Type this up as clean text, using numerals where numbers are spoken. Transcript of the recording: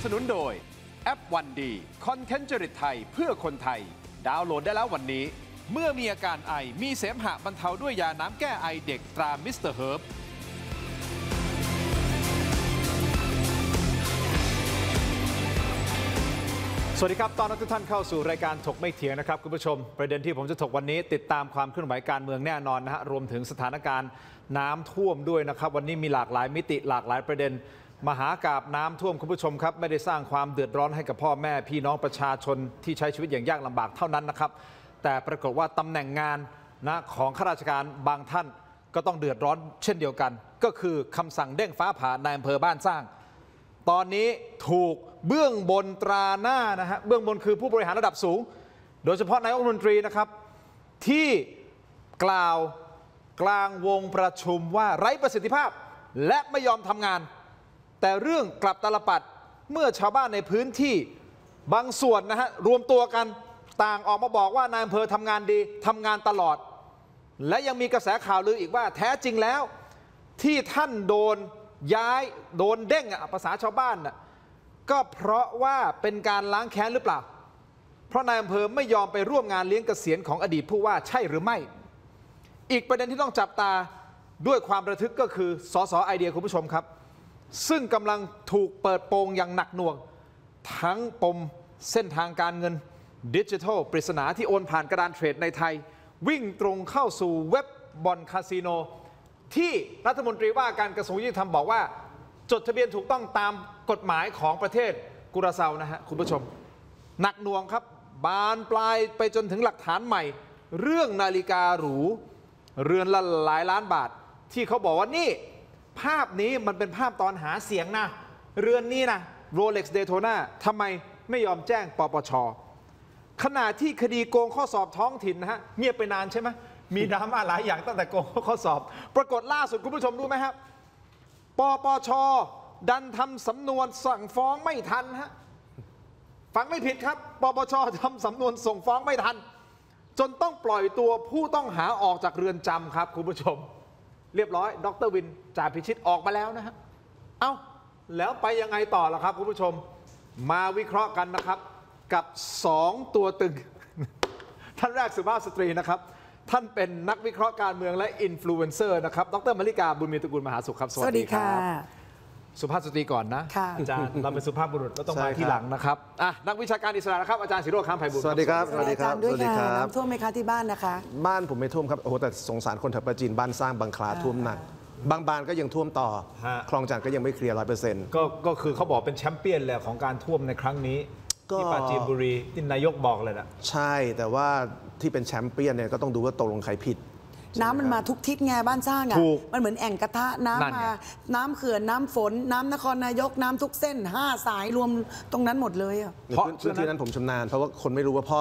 สนุนโดยแอปวันดีคอนเทนต์จริตไทยเพื่อคนไทยดาวน์โหลดได้แล้ววันนี้เมื่อมีอาการไอมีเสมหะบรรเทาด้วยยาน้ำแก้ไอเด็กตรามิสเตอร์เฮิร์บสวัสดีครับตอนรับทุกท่านเข้าสู่รายการถกไม่เถียงนะครับคุณผู้ชมประเด็นที่ผมจะถกวันนี้ติดตามความเคลื่อนไหวการเมืองแน่นอนนะฮะรวมถึงสถานการณ์น้ำท่วมด้วยนะครับวันนี้มีหลากหลายมิติหลากหลายประเด็นมหากาพย์น้ำท่วมคุณผู้ชมครับไม่ได้สร้างความเดือดร้อนให้กับพ่อแม่พี่น้องประชาชนที่ใช้ชีวิตอย่างยากลำบากเท่านั้นนะครับแต่ปรากฏว่าตำแหน่งงานนะของข้าราชการบางท่านก็ต้องเดือดร้อนเช่นเดียวกันก็คือคำสั่งเด้งฟ้าผ่านายอำเภอบ้านสร้างตอนนี้ถูกเบื้องบนตราหน้านะฮะเบื้องบนคือผู้บริหารระดับสูงโดยเฉพาะนายกรัฐมนตรีนะครับที่กล่าวกลางวงประชุมว่าไร้ประสิทธิภาพและไม่ยอมทำงานแต่เรื่องกลับตาลปัดเมื่อชาวบ้านในพื้นที่บางส่วนนะฮะรวมตัวกันต่างออกมาบอกว่านายอำเภอทำงานดีทำงานตลอดและยังมีกระแสข่าวลืออีกว่าแท้จริงแล้วที่ท่านโดนย้ายโดนเด้งภาษาชาวบ้านก็เพราะว่าเป็นการล้างแค้นหรือเปล่าเพราะนายอำเภอไม่ยอมไปร่วมงานเลี้ยงเกษียณของอดีตผู้ว่าใช่หรือไม่อีกประเด็นที่ต้องจับตาด้วยความระทึกก็คือสสไอเดียคุณผู้ชมครับซึ่งกำลังถูกเปิดโปงอย่างหนักหน่วงทั้งปมเส้นทางการเงินดิจิทัลปริศนาที่โอนผ่านกระดานเทรดในไทยวิ่งตรงเข้าสู่เว็บบ่อนคาสิโนที่รัฐมนตรีว่าการกระทรวงยุติธรรมบอกว่าจดทะเบียนถูกต้องตามกฎหมายของประเทศกุราเซานะฮะคุณผู้ชมหนักหน่วงครับบานปลายไปจนถึงหลักฐานใหม่เรื่องนาฬิกาหรูเรือนละหลายล้านบาทที่เขาบอกว่านี่ภาพนี้มันเป็นภาพตอนหาเสียงนะเรือนนี้นะ Rolex Daytona ทำไมไม่ยอมแจ้งปปช.ขณะที่คดีโกงข้อสอบท้องถิ่นนะฮะเงียบไปนานใช่ไหมมีดราม่าหลายอย่างตั้งแต่โกงข้อสอบปรากฏล่าสุดคุณผู้ชมรู้ไหมครับปปช.ดันทำสำนวนสั่งฟ้องไม่ทันฮะฟังไม่ผิดครับปปช.ทำสำนวนส่งฟ้องไม่ทันจนต้องปล่อยตัวผู้ต้องหาออกจากเรือนจำครับคุณผู้ชมเรียบร้อยดร.วินจ่าพิชิตออกมาแล้วนะฮะเอ้าแล้วไปยังไงต่อล่ะครับคุณผู้ชมมาวิเคราะห์กันนะครับกับ2ตัวตึง ท่านแรกสุภาพสตรีนะครับท่านเป็นนักวิเคราะห์การเมืองและอินฟลูเอนเซอร์นะครับดร.มลิกาบุญมีตระกูลมหาสุขครับสวัสดีครับสุภาพสตรีก่อนนะอาจารย์เราเป็นสุภาพบุรุษเราต้องมาที่หลังนะครับนักวิชาการอิสระนะครับอาจารย์ศิโรจน์ ค้ำไพบูลย์สวัสดีครับสวัสดีครับสวัสดีครับน้ำท่วมไหมคะที่บ้านนะคะบ้านผมไม่ท่วมครับโอ้โหแต่สงสารคนแถวประจีนบ้านสร้างบางคลาท่วมหนักบางบานก็ยังท่วมต่อคลองจันทร์ก็ยังไม่เคลียร์ 100% ก็คือเขาบอกเป็นแชมเปี้ยนแหละของการท่วมในครั้งนี้ที่ปราจีนบุรีที่นายกบอกเลยนะใช่แต่ว่าที่เป็นแชมเปี้ยนเนี่ยก็ต้องดูว่าตกลงใครผิดน้ำมันมาทุกทิศไงบ้านสร้างอ่ะมันเหมือนแอ่งกระทะน้ำมาน้ำเขื่อนน้ำฝนน้ำนครนายกน้ำทุกเส้น5 สายรวมตรงนั้นหมดเลยอ่ะเพราะพื้นที่นั้นผมชำนาญเพราะว่าคนไม่รู้ว่าพ่อ